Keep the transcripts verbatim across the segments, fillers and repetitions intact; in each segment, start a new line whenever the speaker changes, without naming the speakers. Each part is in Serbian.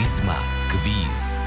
Prizma kviz.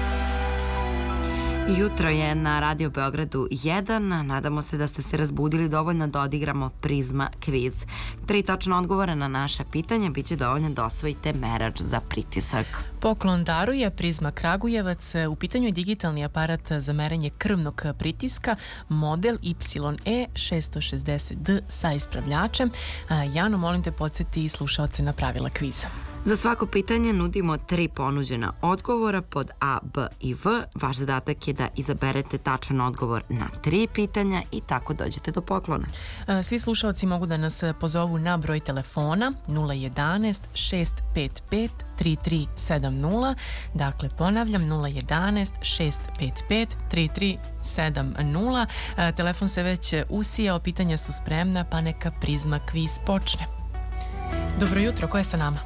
Jutro je na Radio Beogradu jedan. Nadamo se da ste se razbudili dovoljno da odigramo Prizma kviz. Tri tačna odgovora na naša pitanja biće dovoljno da osvojite merač za pritisak.
Poklon daruje Prizma Kragujevac. U pitanju je digitalni aparat za merenje krvnog pritiska, model Y E šesto šezdeset D sa ispravljačem. Jano, molim te podsjeti slušaoce na pravila kviza.
Za svako pitanje nudimo tri ponuđena odgovora pod A, B i V. Vaš zadatak je da izaberete tačan odgovor na tri pitanja i tako dođete do poklona.
Svi slušalci mogu da nas pozovu na broj telefona nula jedanaest šest pet pet tri tri sedam nula. Dakle, ponavljam, nula jedanaest šest pet pet tri tri sedam nula. Telefon se već usijao, pitanja su spremna, pa neka Prizma kviz počne. Dobro jutro, ko je sa nama?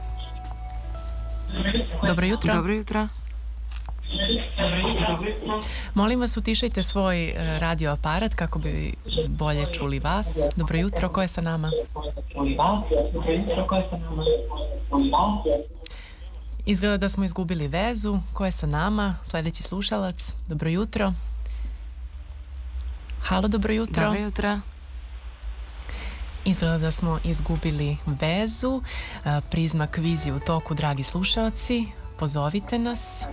Dobro jutro.
Dobro jutro.
Molim vas, utišajte svoj radio aparat kako bi bolje čuli vas. Dobro jutro, ko je sa nama? Izgleda da smo izgubili vezu. Ko je sa nama? Sljedeći slušalac. Dobro jutro. Halo, dobro jutro.
Dobro jutro.
Izgleda da smo izgubili vezu. Prizma kviz je u toku, dragi slušalci. Pozovite nas.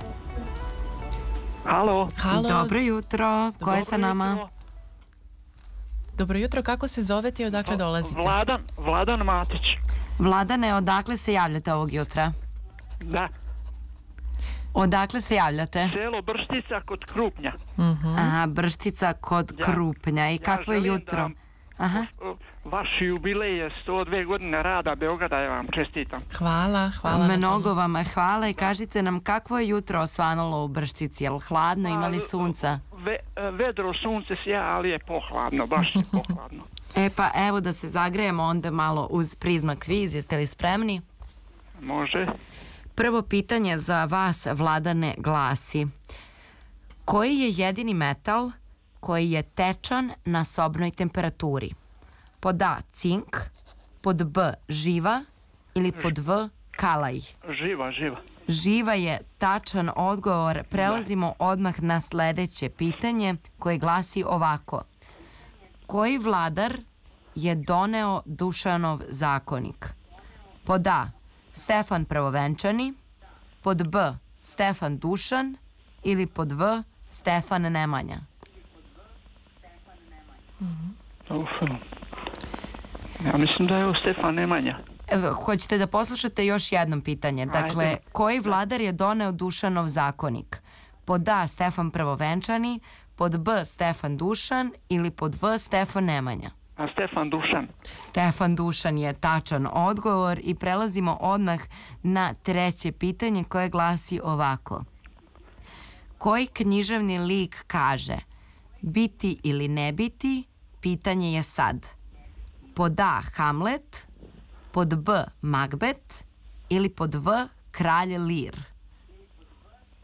Halo.
Halo.
Dobro jutro. Ko je sa nama?
Dobro jutro. Kako se zovete i odakle dolazite?
Vladan, Vladan Matić.
Vladane, odakle se javljate ovog jutra?
Da.
Odakle se javljate?
Selo Brštica kod Krupnja.
Uh-huh.
Aha, Brštica kod
Ja.
Krupnja. I
Ja
kakvo je
želim
jutro?
da
Aha.
Vaš jubilej je sto dve godine rada Beograda, ja vam čestitam.
Hvala, hvala. na
Mnogo
tome.
vam hvala i kažite nam kakvo je jutro osvanulo u Brštici? Je li hladno, imali sunca?
Ve, vedro sunce sija, ali je pohladno, baš je pohladno.
E pa evo da se zagrejemo onda malo uz Prizma kviz. Jeste li spremni?
Može.
Prvo pitanje za vas, Vladane, glasi: koji je jedini metal koji je tečan na sobnoj temperaturi? Pod A cink, pod B živa ili pod V kalaj?
Živa, živa.
Živa je tačan odgovor. Prelazimo odmah na sledeće pitanje koje glasi ovako: koji vladar je doneo Dušanov zakonik? Pod A Stefan Prvovenčani, pod B Stefan Dušan ili pod V Stefan Nemanja?
Uf. Ja mislim da je ovo Stefan Nemanja.
Evo, hoćete da poslušate još jednom pitanje. Dakle,
Ajde.
koji vladar je doneo Dušanov zakonik? Pod A Stefan Prvovenčani, pod B Stefan Dušan ili pod V Stefan Nemanja?
A Stefan Dušan.
Stefan Dušan je tačan odgovor i prelazimo odmah na treće pitanje koje glasi ovako: koji književni lik kaže biti ili ne biti, pitanje je sad? Pod A Hamlet, pod B Magbet ili pod V Kralj Lir?